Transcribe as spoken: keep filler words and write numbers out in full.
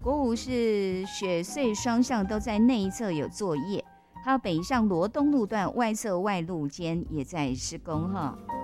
国五是雪隧双向都在内一侧有作业，还有北上罗东路段外侧外路间也在施工哈。